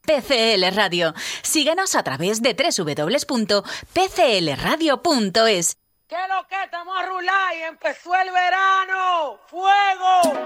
PCL Radio. Síguenos a través de www.pclradio.es. ¿Qué lo que estamos a rular y empezó el verano? ¡Fuego!